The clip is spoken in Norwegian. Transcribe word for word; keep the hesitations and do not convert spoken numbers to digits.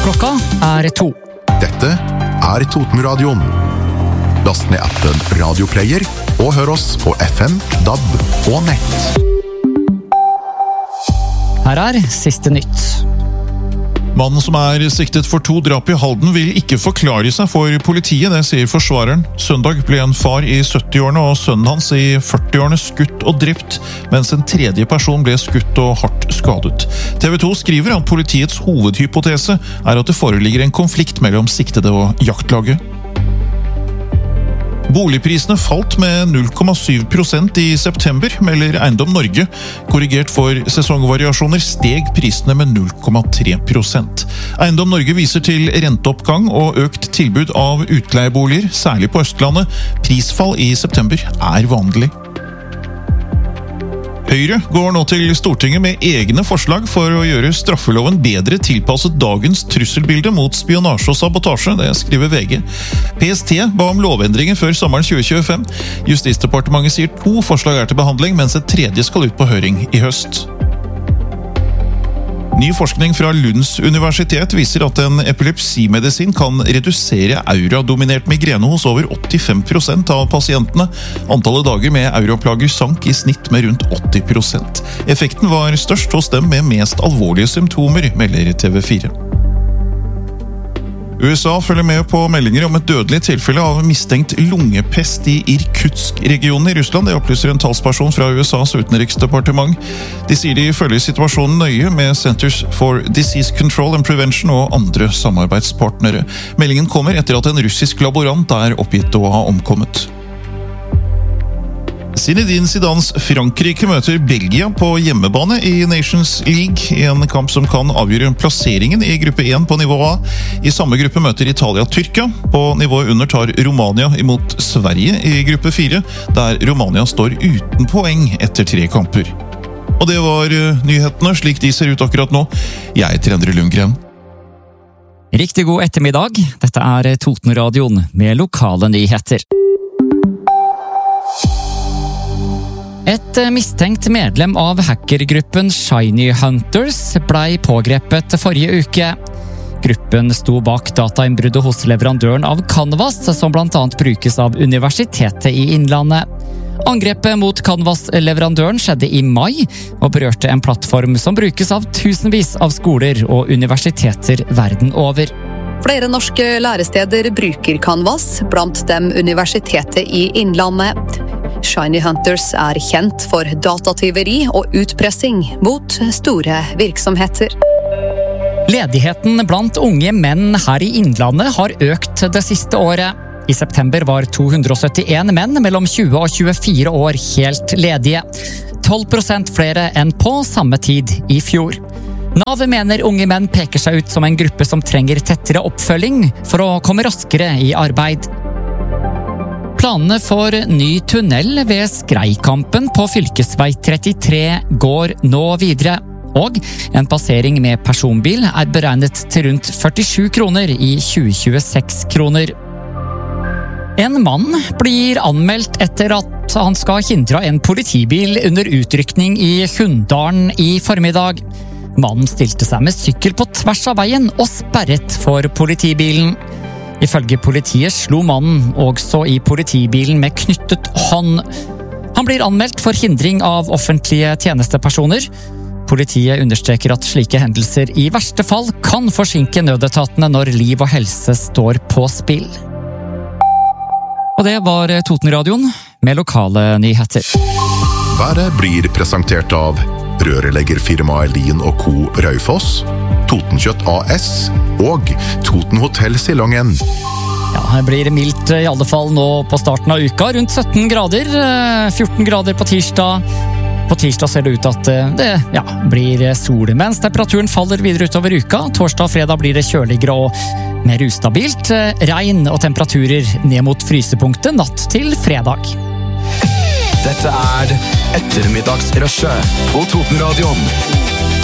Klokka er to. Dette er Totenradioen. Last ned appen Radioplayer og hør oss på F M, D A B og nett. Her er siste nytt. Mannen som er siktet for to drap i Halden vil ikke forklare seg for politiet, det sier forsvareren. Søndag ble en far i sytti-årene og sønnen hans i førti-årene skutt og drept, mens en tredje person ble skutt og hardt skadet. T V to skriver at politiets hovedhypotese er at det foreligger en konflikt mellom siktede og jaktlaget. Boligprisene falt med null komma syv prosent i september, melder Eiendom Norge. Korrigert for sesongvariasjoner steg prisene med null komma tre prosent. Eiendom Norge viser til renteoppgang og økt tilbud av utleieboliger, særlig på Østlandet. Prisfall i september er vanlig. Høyre går nå til Stortinget med egne forslag for å gjøre straffeloven bedre tilpasset dagens trusselbilde mot spionasje og sabotasje, det skriver V G. P S T ba om lovendringer før sommeren tjue tjuefem. Justisdepartementet sier to forslag er til behandling, mens et tredje skal ut på høring i høst. Ny forskning fra Lunds universitet viser at en epilepsimedisin kan redusere auradominert migrene hos over åttifem prosent av pasientene. Antallet dager med auraplager sank i snitt med rundt åtti prosent. Effekten var størst hos dem med mest alvorlige symptomer, melder T V fire. U S A følger med på meldinger om et dødelig tilfelle av mistenkt lungepest i Irkutsk-regionen i Russland. Det opplyser en talsperson fra U S As utenriksdepartement. De sier de følger situasjonen nøye med Centers for Disease Control and Prevention og andre samarbeidspartnere. Meldingen kommer etter at en russisk laborant er oppgitt å ha omkommet. Zinedine Zidans Frankrike møter Belgia på hjemmebane i Nations League, i en kamp som kan avgjøre plasseringen i gruppe én på nivå A. I samme gruppe møter Italia Tyrkia. På nivået under tar Romania imot Sverige i gruppe fire, der Romania står uten poeng etter tre kamper. Og det var nyhetene, slik de ser ut akkurat nå. Jeg heter Endre Lundgren. Riktig god ettermiddag. Dette er Totenradioen med lokale nyheter. Et mistenkt medlem av hackergruppen Shiny Hunters ble pågrepet forrige uke. Gruppen sto bak datainnbruddet hos leverandøren av Canvas, som blant annet brukes av Universitetet i Innlandet. Angrepet mot Canvas-leverandøren skjedde i mai, og berørte en plattform som brukes av tusenvis av skoler og universiteter verden over. Flere norske læresteder bruker Canvas, blant dem Universitetet i Innlandet. Shiny Hunters er kjent for datatyveri og utpressing mot store virksomheter. Ledigheten blant unge menn her i Innlandet har økt det siste året. I september var to hundre og syttien menn mellom tjue og tjuefire år helt ledige. tolv prosent flere enn på samme tid i fjor. Nav mener unge menn peker seg ut som en gruppe som trenger tettere oppfølging for å komme raskere i arbeid. Planene for ny tunnel ved Skreikampen på fylkesvei trettitre går nå videre, og en passering med personbil er beregnet til rundt førtisju kroner i tjue tjueseks kroner. En mann blir anmeldt etter at han skal hindre en politibil under utrykning i Hunndalen i formiddag. Mannen stilte seg med sykkel på tvers av veien og sperret for politibilen. Ifølge politiet slo mannen også i politibilen med knyttet hånd. Han blir anmeldt for hindring av offentlige tjenestepersoner. Politiet understreker at slike hendelser i verste fall kan forsinke nødetatene når liv og helse står på spill. Og det var Totenradioen med lokale nyheter. Været blir presentert av rørleggerfirmaet Lien og Co. Raufoss, Totenkjøtt A S og Toten Hotel Silongen. Ja, det blir mildt i alle fall nå på starten av uka, rundt sytten grader, fjorten grader på tirsdag. På tirsdag ser det ut at det ja, blir sol, mens temperaturen faller videre utover uka. Torsdag og fredag blir det kjøligere og mer ustabilt. Regn og temperaturer ned mot frysepunktet natt til fredag. Dette er ettermiddagsrushet på Totenradioen.